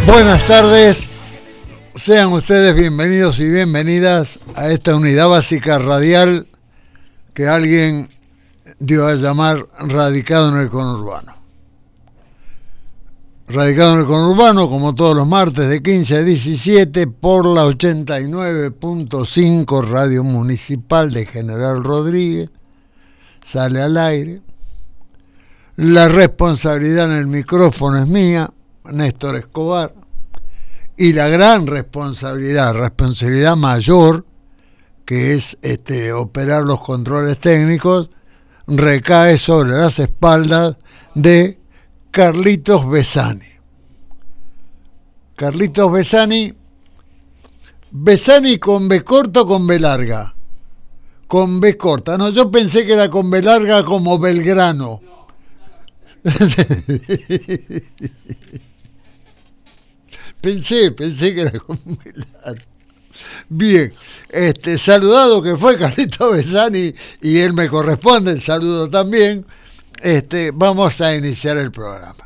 Buenas tardes, sean ustedes bienvenidos y bienvenidas a esta unidad básica radial que alguien dio a llamar Radicado en el Conurbano. Radicado en el Conurbano, como todos los martes de 15 a 17 por la 89.5 Radio Municipal de General Rodríguez, sale al aire. La responsabilidad en el micrófono es mía, Néstor Escobar, y la gran responsabilidad mayor, que es operar los controles técnicos, recae sobre las espaldas de Carlitos Besani. Carlitos Besani con B corta o con B larga. Con B corta. No, yo pensé que era con B larga como Belgrano. Pensé que era con B larga. Bien, saludado que fue Carlitos Besani, y él me corresponde el saludo también. Vamos a iniciar el programa.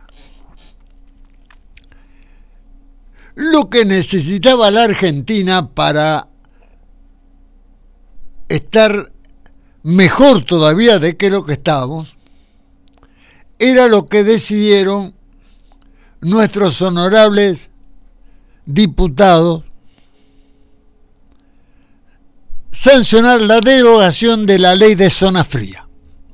Lo que necesitaba la Argentina para estar mejor todavía de que lo que estábamos era lo que decidieron nuestros honorables diputados: sancionar la derogación de la ley de zona fría.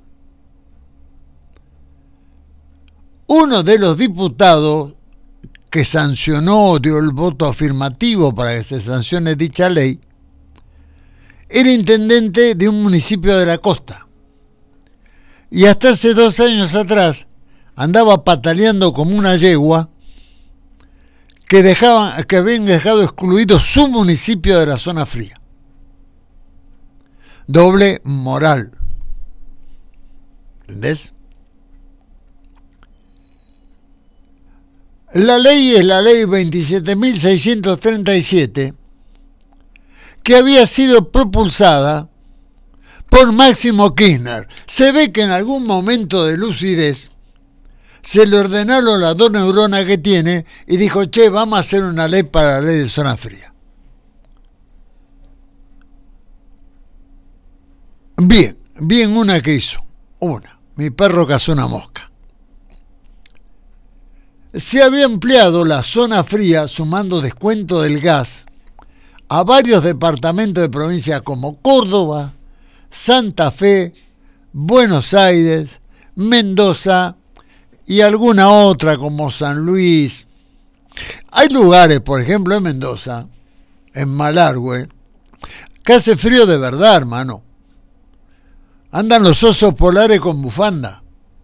Uno de los diputados que sancionó, dio el voto afirmativo para que se sancione dicha ley, era intendente de un municipio de la costa. Y hasta hace 2 años atrás andaba pataleando como una yegua que habían dejado excluido su municipio de la zona fría. Doble moral. ¿Entendés? La ley es la ley 27.637, que había sido propulsada por Máximo Kirchner. Se ve que en algún momento de lucidez se le ordenaron las 2 neuronas que tiene y dijo: che, vamos a hacer una ley para la ley de zona fría. Bien una que hizo. Mi perro cazó una mosca. Se había ampliado la zona fría, sumando descuento del gas, a varios departamentos de provincias como Córdoba, Santa Fe, Buenos Aires, Mendoza y alguna otra como San Luis. Hay lugares, por ejemplo en Mendoza, en Malargüe, que hace frío de verdad, hermano. Andan los osos polares con bufanda.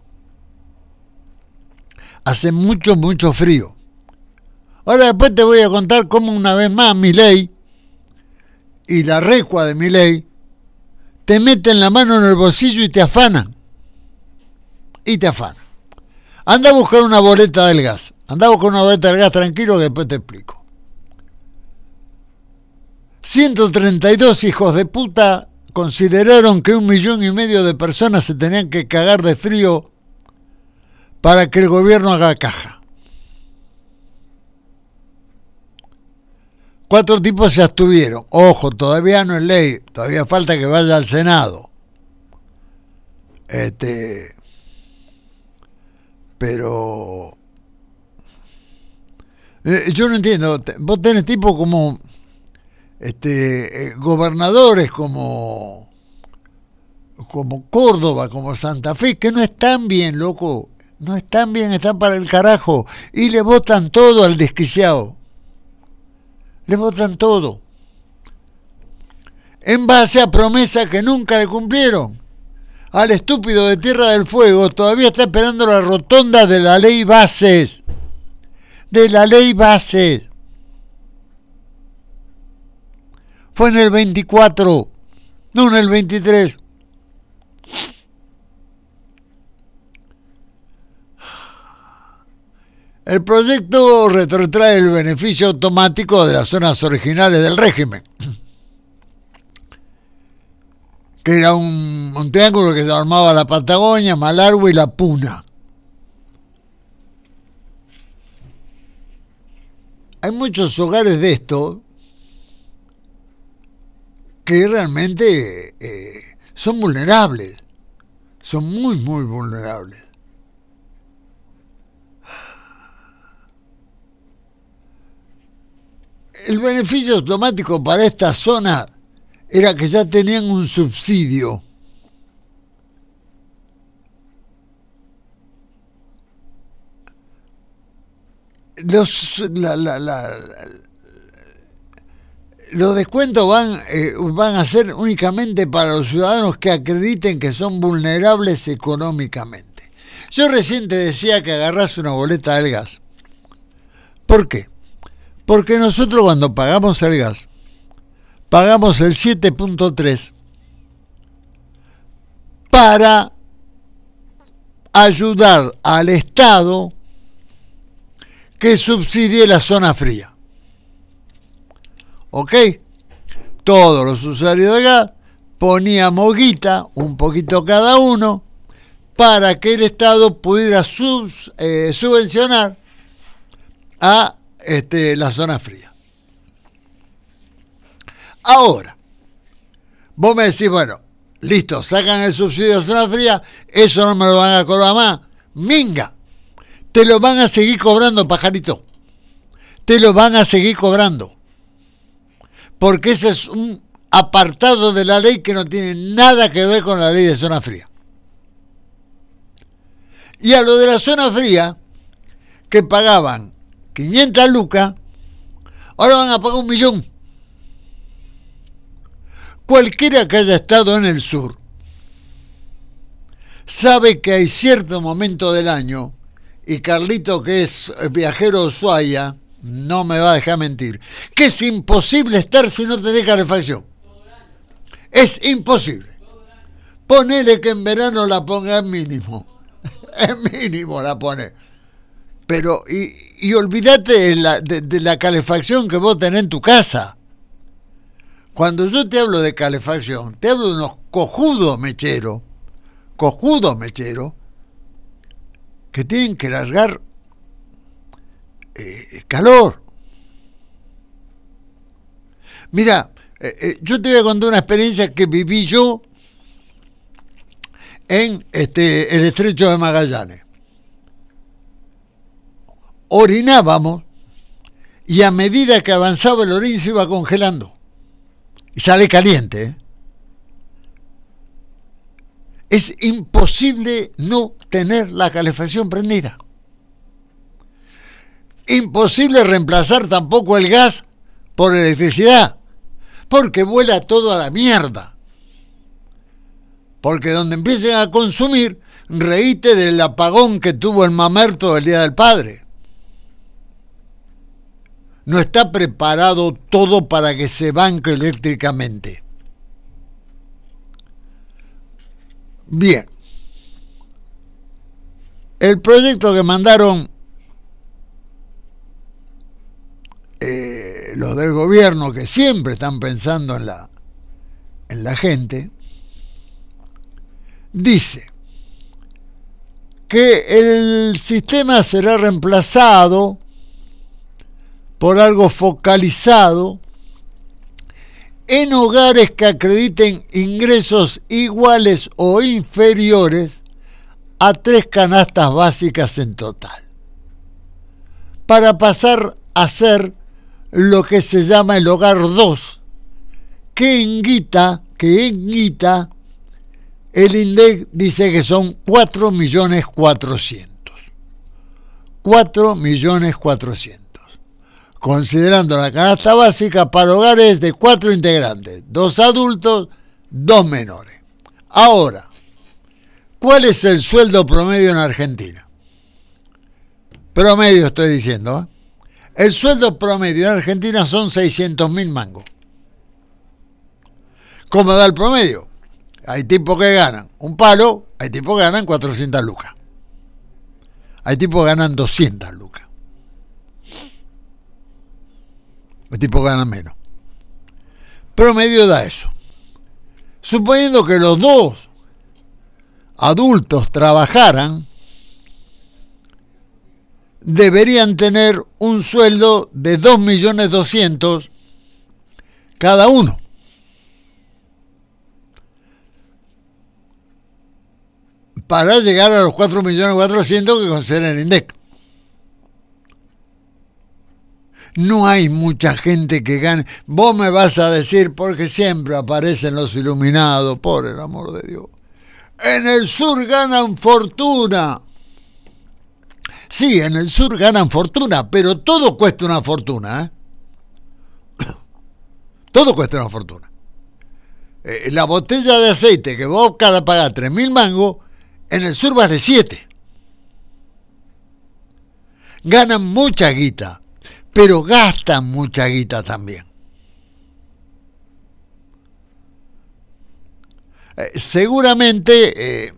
Hace mucho frío. Ahora después te voy a contar cómo una vez más Milei y la recua de Milei te meten la mano en el bolsillo y te afanan. Anda a buscar una boleta del gas. Tranquilo, que después te explico. 132 hijos de puta consideraron que 1,5 millones de personas se tenían que cagar de frío para que el gobierno haga caja. 4 tipos se abstuvieron. Ojo, todavía no es ley, todavía falta que vaya al Senado. Pero yo no entiendo. Vos tenés tipos como gobernadores como Córdoba, como Santa Fe, que no están bien, loco. No están bien, están para el carajo. Y le votan todo al desquiciado. Le votan todo. En base a promesas que nunca le cumplieron. Al estúpido de Tierra del Fuego todavía está esperando la rotonda de la ley Bases. Fue en el 24, no en el 23. El proyecto retrotrae el beneficio automático de las zonas originales del régimen, que era un triángulo que se armaba la Patagonia, Malargüe y la Puna. hay muchos hogares de estos que realmente son vulnerables, son muy, muy vulnerables. El beneficio automático para esta zona era que ya tenían un subsidio. Los descuentos van a ser únicamente para los ciudadanos que acrediten que son vulnerables económicamente. Yo recién te decía que agarrás una boleta del gas. ¿Por qué? Porque nosotros cuando pagamos el gas, pagamos el 7.3 para ayudar al Estado que subsidie la zona fría. ¿Ok? Todos los usuarios de gas poníamos guita, un poquito cada uno, para que el Estado pudiera subvencionar a la zona fría. Ahora, vos me decís, bueno, listo, sacan el subsidio de zona fría, eso no me lo van a cobrar más. Minga, te lo van a seguir cobrando, pajarito. Te lo van a seguir cobrando. Porque ese es un apartado de la ley que no tiene nada que ver con la ley de zona fría. Y a lo de la zona fría, que pagaban 500 lucas, ahora van a pagar 1.000.000. Cualquiera que haya estado en el sur sabe que hay cierto momento del año, y Carlito, que es viajero de Ushuaia, no me va a dejar mentir, que es imposible estar si no tenés calefacción. Es imposible. Ponele que en verano la ponga en mínimo. En mínimo la pone. Pero, y olvídate de la calefacción que vos tenés en tu casa. Cuando yo te hablo de calefacción, te hablo de unos cojudos mecheros, que tienen que largar calor. Mira, yo te voy a contar una experiencia que viví yo en el estrecho de Magallanes. Orinábamos y a medida que avanzaba el orín se iba congelando y sale caliente, ¿eh? Es imposible no tener la calefacción prendida. Imposible reemplazar tampoco el gas por electricidad, porque vuela todo a la mierda. Porque donde empiecen a consumir, reíte del apagón que tuvo el Mamerto el Día del Padre. No está preparado todo para que se banque eléctricamente. Bien. El proyecto que mandaron los del gobierno, que siempre están pensando en la gente, dice que el sistema será reemplazado por algo focalizado en hogares que acrediten ingresos iguales o inferiores a 3 canastas básicas en total, para pasar a ser lo que se llama el hogar 2, que en guita el INDEC dice que son 4.400.000. 4.400.000. Considerando la canasta básica para hogares de 4 integrantes, 2 adultos, 2 menores. Ahora, ¿cuál es el sueldo promedio en Argentina? Promedio estoy diciendo, ¿eh? El sueldo promedio en Argentina son 600.000 mangos. ¿Cómo da el promedio? Hay tipos que ganan un palo, hay tipos que ganan 400 lucas. Hay tipos que ganan 200 lucas. Hay tipos que ganan menos. Promedio da eso. Suponiendo que los 2 adultos trabajaran, deberían tener un sueldo de 2.200.000 cada uno. Para llegar a los 4.400.000 que considera el INDEC. No hay mucha gente que gane. Vos me vas a decir, porque siempre aparecen los iluminados, por el amor de Dios. En el sur ganan fortuna. Sí, en el sur ganan fortuna, pero todo cuesta una fortuna, ¿eh? Todo cuesta una fortuna. La botella de aceite que vos cada pagás 3.000 mangos, en el sur vale 7. Ganan mucha guita, pero gastan mucha guita también. Seguramente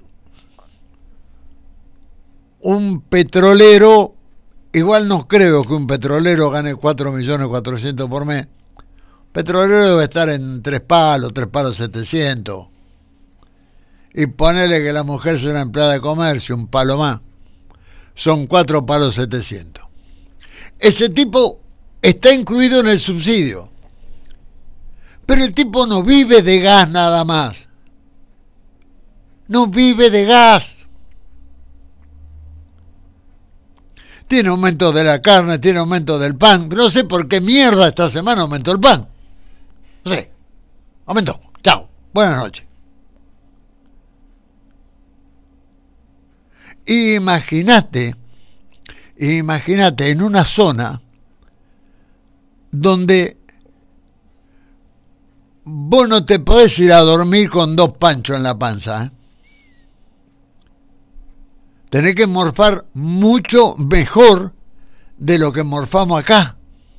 un petrolero, igual no creo que un petrolero gane 4.400.000 por mes. Petrolero debe estar en 3 palos 700. Y ponele que la mujer sea una empleada de comercio, un palo más. Son 4 palos 700. Ese tipo está incluido en el subsidio. Pero el tipo no vive de gas nada más. No vive de gas. Tiene aumento de la carne, tiene aumento del pan. No sé por qué mierda esta semana aumentó el pan. No sé. Aumentó. Chao. Buenas noches. Imagínate en una zona donde vos no te podés ir a dormir con 2 panchos en la panza, ¿eh? Tenés que morfar mucho mejor de lo que morfamos acá.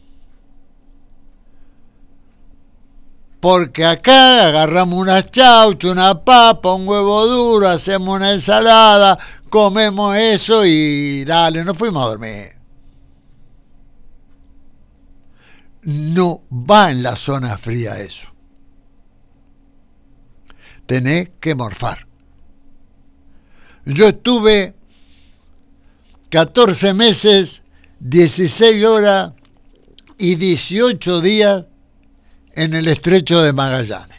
Porque acá agarramos unas chauchas, una papa, un huevo duro, hacemos una ensalada, comemos eso y dale, nos fuimos a dormir. No va en la zona fría eso. Tenés que morfar. Yo estuve 14 meses, 16 horas y 18 días en el estrecho de Magallanes.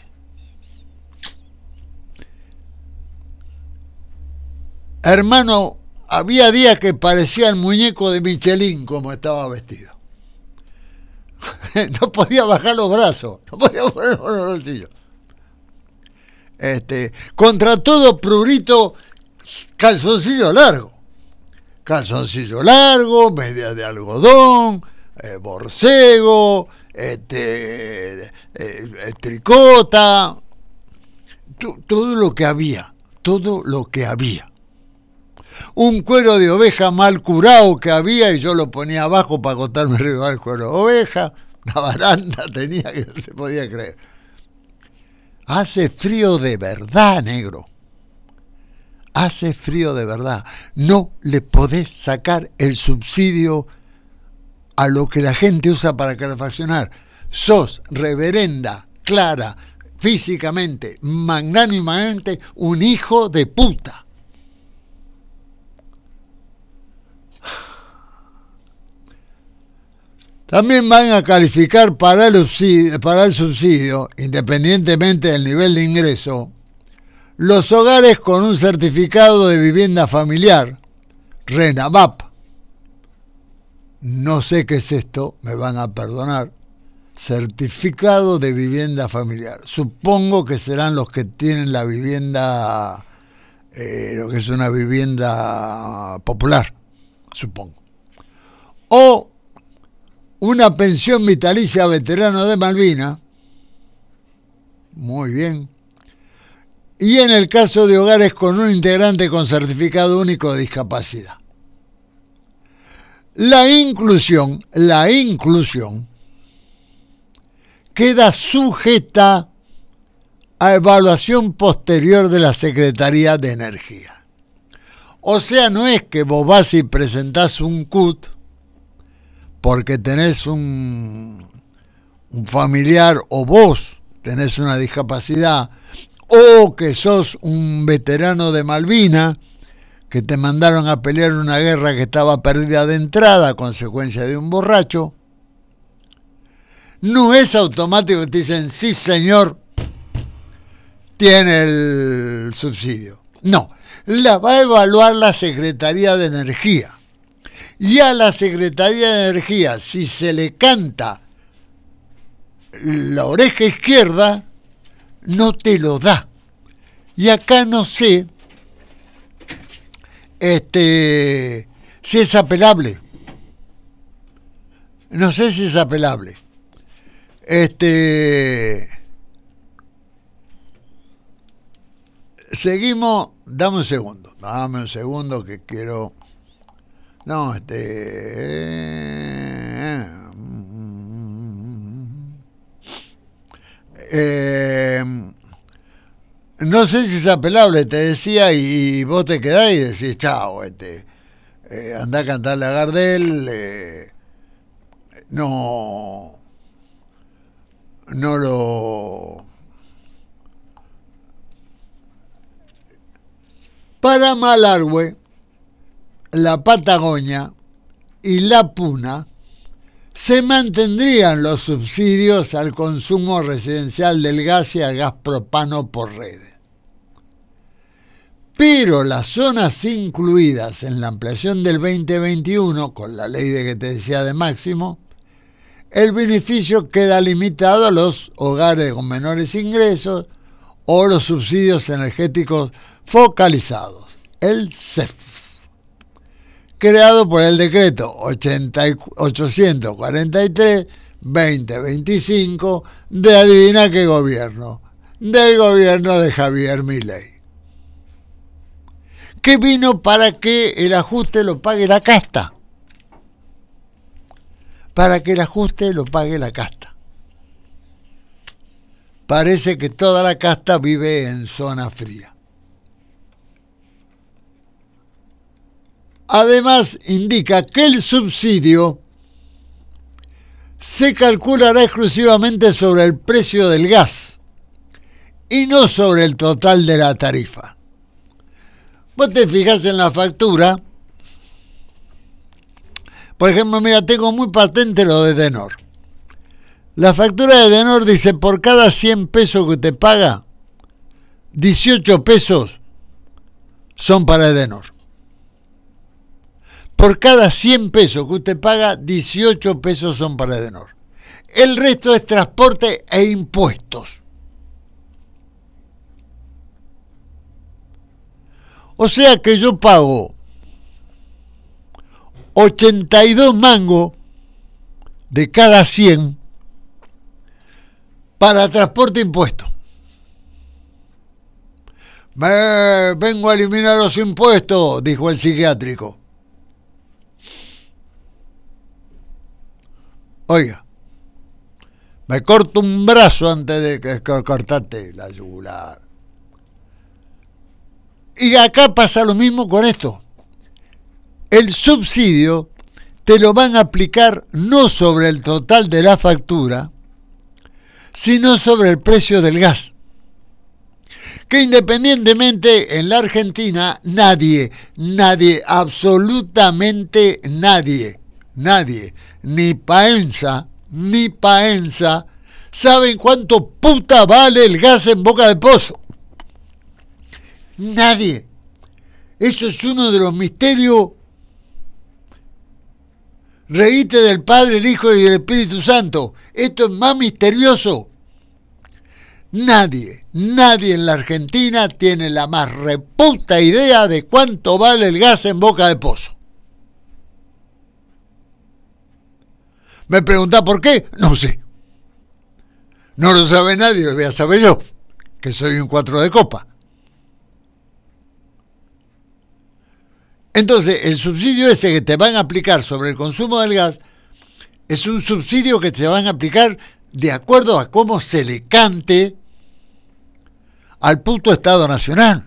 Hermano, había días que parecía el muñeco de Michelin como estaba vestido. No podía bajar los brazos, no podía poner los bolsillos. Contra todo prurito, calzoncillo largo, medias de algodón, borcego, tricota, todo lo que había. Un cuero de oveja mal curado que había y yo lo ponía abajo para acostarme arriba del cuero de oveja. Una baranda tenía que no se podía creer. Hace frío de verdad, negro. Hace frío de verdad. No le podés sacar el subsidio a lo que la gente usa para calefaccionar. Sos reverenda, clara, físicamente, magnánimamente, un hijo de puta. También van a calificar para el subsidio, independientemente del nivel de ingreso, los hogares con un certificado de vivienda familiar, RENAVAP. No sé qué es esto, me van a perdonar. Certificado de vivienda familiar. Supongo que serán los que tienen la vivienda, lo que es una vivienda popular, supongo. O una pensión vitalicia a veteranos de Malvinas. Muy bien. Y en el caso de hogares con un integrante con certificado único de discapacidad. La inclusión queda sujeta a evaluación posterior de la Secretaría de Energía. O sea, no es que vos vas y presentás un CUT porque tenés un familiar o vos tenés una discapacidad o que sos un veterano de Malvinas que te mandaron a pelear una guerra que estaba perdida de entrada a consecuencia de un borracho, no es automático que te dicen, sí señor, tiene el subsidio. No, la va a evaluar la Secretaría de Energía. Y a la Secretaría de Energía, si se le canta la oreja izquierda, no te lo da. Y acá no sé si es apelable. No sé si es apelable. Seguimos, dame un segundo que quiero. No, no sé si es apelable, te decía, y vos te quedás y decís, chao, andá a cantarle a Gardel, no lo... Para Malargüe, la Patagonia y la Puna se mantendrían los subsidios al consumo residencial del gas y al gas propano por redes. Pero las zonas incluidas en la ampliación del 2021, con la ley de que te decía de máximo, el beneficio queda limitado a los hogares con menores ingresos o los subsidios energéticos focalizados, el CEF, creado por el decreto 843-2025 de adivina qué gobierno, del gobierno de Javier Milei, que vino para que el ajuste lo pague la casta. Para que el ajuste lo pague la casta. Parece que toda la casta vive en zona fría. Además, indica que el subsidio se calculará exclusivamente sobre el precio del gas y no sobre el total de la tarifa. Vos te fijas en la factura. Por ejemplo, mira, tengo muy patente lo de Edenor. La factura de Edenor dice, por cada 100 pesos que te paga, 18 pesos son para Edenor. Por cada 100 pesos que usted paga, 18 pesos son para Edenor. El resto es transporte e impuestos. O sea que yo pago 82 mangos de cada 100 para transporte e impuestos. Vengo a eliminar los impuestos, dijo el psiquiátrico. Oiga, me corto un brazo antes de cortarte la yugular. Y acá pasa lo mismo con esto. El subsidio te lo van a aplicar no sobre el total de la factura, sino sobre el precio del gas. Que independientemente en la Argentina, nadie, absolutamente nadie, ni Paenza, saben cuánto puta vale el gas en Boca de Pozo. Nadie. Eso es uno de los misterios. Reíte del Padre, el Hijo y del Espíritu Santo. Esto es más misterioso. Nadie en la Argentina tiene la más reputa idea de cuánto vale el gas en Boca de Pozo. ¿Me preguntás por qué? No sé. No lo sabe nadie, lo voy a saber yo, que soy un 4 de copa. Entonces, el subsidio ese que te van a aplicar sobre el consumo del gas es un subsidio que te van a aplicar de acuerdo a cómo se le cante al puto Estado Nacional.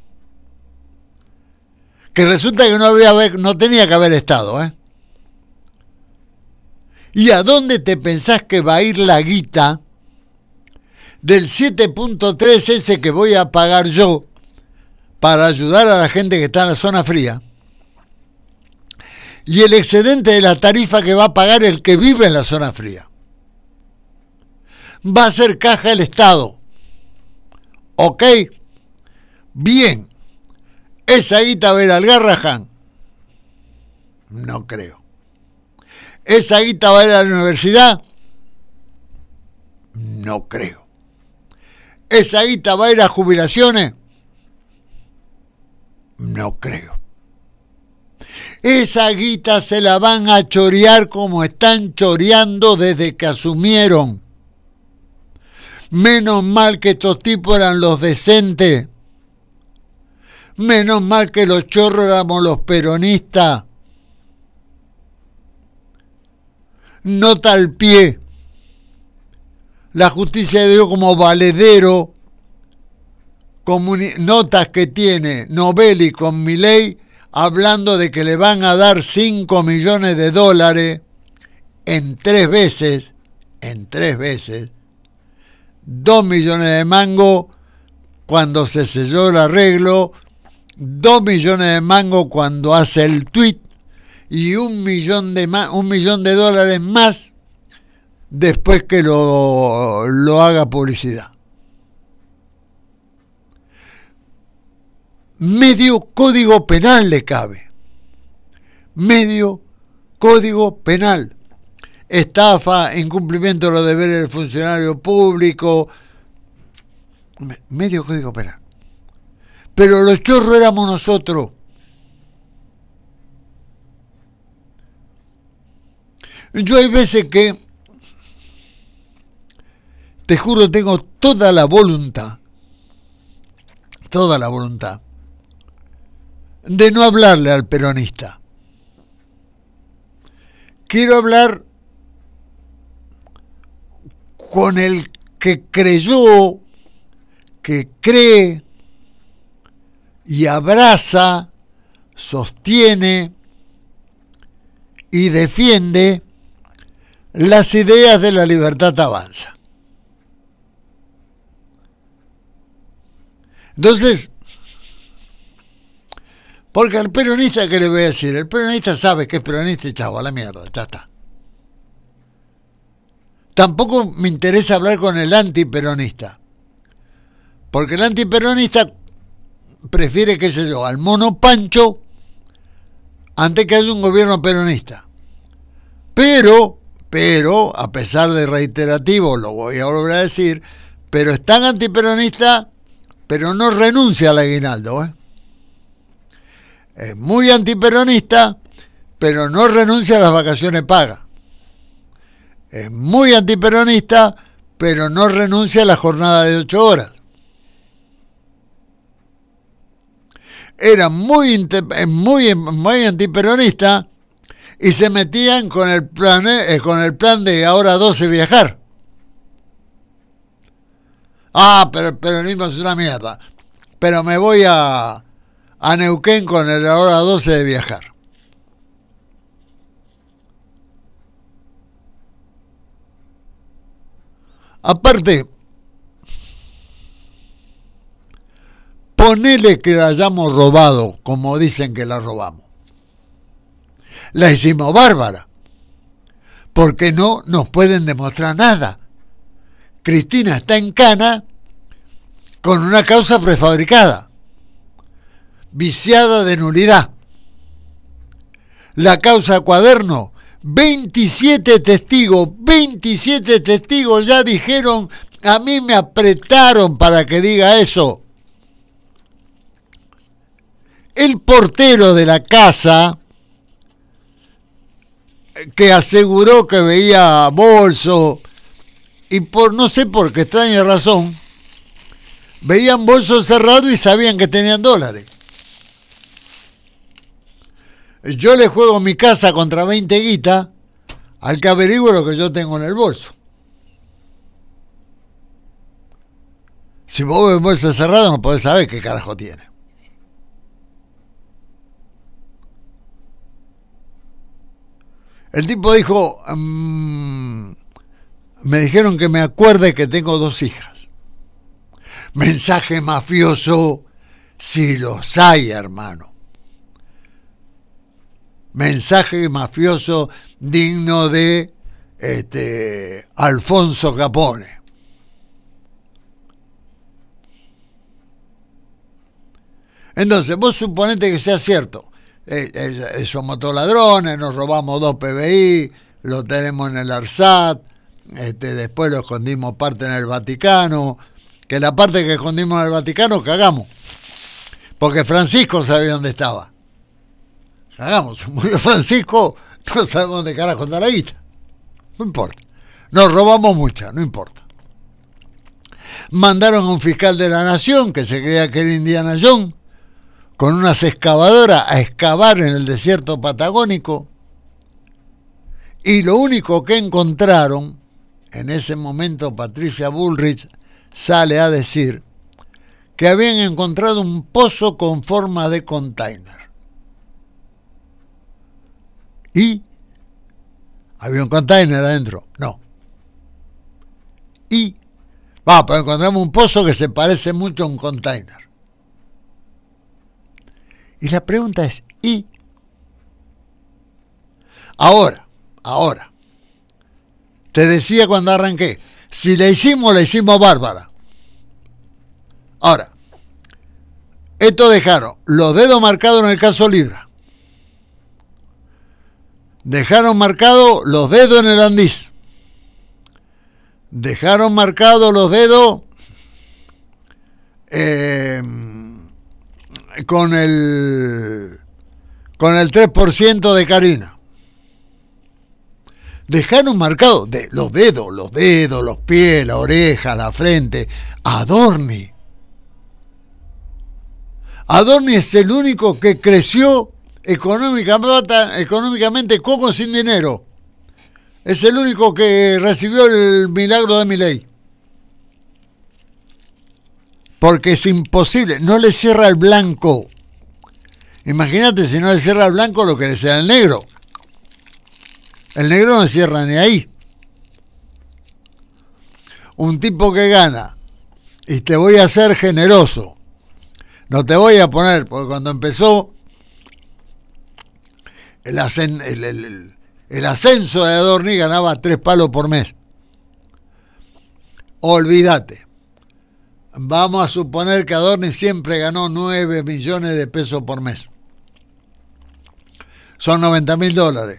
Que resulta que no tenía que haber Estado, ¿eh? ¿Y a dónde te pensás que va a ir la guita del 7.3 ese que voy a pagar yo para ayudar a la gente que está en la zona fría, y el excedente de la tarifa que va a pagar el que vive en la zona fría. Va a ser caja del Estado. ¿Ok? Bien. ¿Esa guita va a ir al Garrahan? No creo. ¿Esa guita va a ir a la universidad? No creo. ¿Esa guita va a ir a jubilaciones? No creo. Esa guita se la van a chorear como están choreando desde que asumieron. Menos mal que estos tipos eran los decentes. Menos mal que los chorros éramos los peronistas. Nota al pie. La justicia dio como valedero notas que tiene Novelli con Milei hablando de que le van a dar 5 millones de dólares en 3 veces, 2 millones de mango cuando se selló el arreglo, 2 millones de mango cuando hace el tuit y 1 millón de dólares más después que lo haga publicidad. Medio código penal le cabe. Medio código penal. Estafa, incumplimiento de los deberes del funcionario público. Medio código penal. Pero los chorros éramos nosotros. Yo hay veces que, te juro, tengo toda la voluntad de no hablarle al peronista. Quiero hablar con el que creyó, que cree y abraza, sostiene y defiende las ideas de La Libertad Avanza. Entonces, porque al peronista, ¿qué le voy a decir? El peronista sabe que es peronista y chavo, a la mierda, ya está. Tampoco me interesa hablar con el antiperonista, porque el antiperonista prefiere, qué sé yo, al mono Pancho antes que haya un gobierno peronista. Pero, a pesar de reiterativo, lo voy a volver a decir, pero es tan antiperonista, pero no renuncia al aguinaldo, ¿eh? Es muy antiperonista, pero no renuncia a las vacaciones pagas. Es muy antiperonista, pero no renuncia a la jornada de 8 horas. Era muy antiperonista y se metían con el plan de ahora 12 viajar. Pero el peronismo es una mierda. Pero me voy a Neuquén con el ahora 12 de viajar. Aparte, ponele que la hayamos robado, como dicen que la robamos. La hicimos bárbara, porque no nos pueden demostrar nada. Cristina está en cana con una causa prefabricada, viciada de nulidad. La causa Cuaderno, 27 testigos ya dijeron, a mí me apretaron para que diga eso. El portero de la casa, que aseguró que veía bolso, y por no sé por qué extraña razón, veían bolsos cerrados y sabían que tenían dólares. Yo le juego mi casa contra 20 guitas al que averigüe lo que yo tengo en el bolso. Si vos ves bolso cerrado no podés saber qué carajo tiene. El tipo dijo, me dijeron que me acuerde que tengo 2 hijas. Mensaje mafioso Si los hay, hermano. Mensaje mafioso digno de Alfonso Capone. Entonces, vos suponete que sea cierto. Somos todos ladrones, nos robamos 2 PBI, lo tenemos en el ARSAT, después lo escondimos parte en el Vaticano, que la parte que escondimos en el Vaticano cagamos. Porque Francisco sabía dónde estaba. Cagamos, murió Francisco, no sabemos dónde carajo está la guita. No importa. Nos robamos mucha, no importa. Mandaron a un fiscal de la nación que se creía que era Indiana Jones con unas excavadoras a excavar en el desierto patagónico, y lo único que encontraron, en ese momento Patricia Bullrich sale a decir que habían encontrado un pozo con forma de container. ¿Y? ¿Había un container adentro? No. ¿Y? Pero encontramos un pozo que se parece mucho a un container. Y la pregunta es, ¿y? Ahora, te decía cuando arranqué, si la hicimos bárbara. Ahora, esto dejaron los dedos marcados en el caso Libra. Dejaron marcados los dedos en el Andís. Dejaron marcados los dedos con el 3% de Karina. Dejaron marcados los dedos, los pies, la oreja, la frente. Adorni. Adorni es el único que creció económicamente con o sin dinero. Es el único que recibió el milagro de Milei. Porque es imposible, no le cierra el blanco. Imagínate si no le cierra el blanco lo que le cierra el negro. El negro no cierra ni ahí. Un tipo que gana, y te voy a ser generoso, no te voy a poner, porque cuando empezó el ascenso de Adorni ganaba 3 palos por mes. Olvídate. Vamos a suponer que Adorni siempre ganó 9 millones de pesos por mes. Son $90.000.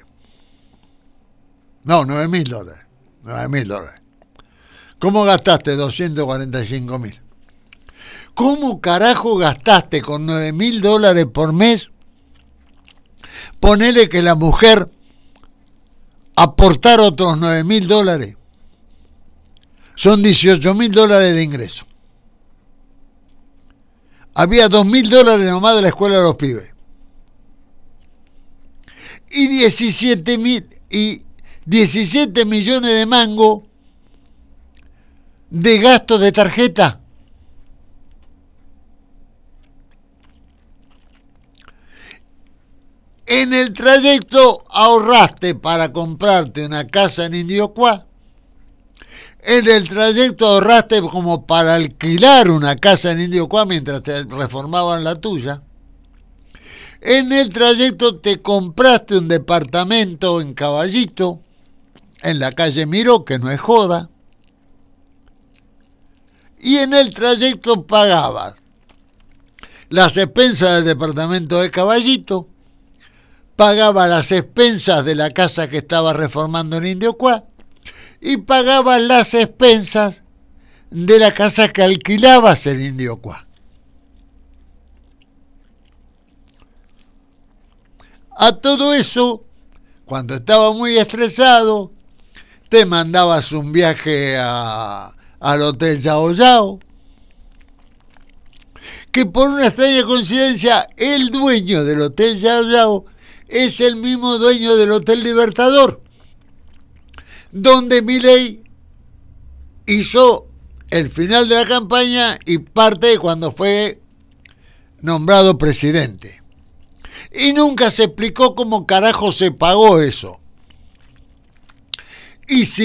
No, $9.000. $9.000. ¿Cómo gastaste 245.000? ¿Cómo carajo gastaste con $9.000 por mes? Ponele que la mujer aportara otros $9.000. Son $18.000 de ingreso. Había $2.000 nomás de la escuela de los pibes. Y 17 millones de mango de gastos de tarjeta. En el trayecto ahorraste para comprarte una casa en Indiocuá. En el trayecto ahorraste como para alquilar una casa en Indiocuá mientras te reformaban la tuya. En el trayecto te compraste un departamento en Caballito, en la calle Miró, que no es joda. Y en el trayecto pagabas las expensas del departamento de Caballito, pagaba las expensas de la casa que estaba reformando en Indiocuá y pagaba las expensas de la casa que alquilabas en Indiocuá. A todo eso, cuando estaba muy estresado, te mandabas un viaje al Hotel Yao Yao, que por una extraña coincidencia, el dueño del Hotel Yao Yao es el mismo dueño del Hotel Libertador, donde Milei hizo el final de la campaña y parte de cuando fue nombrado presidente. Y nunca se explicó cómo carajo se pagó eso. Y si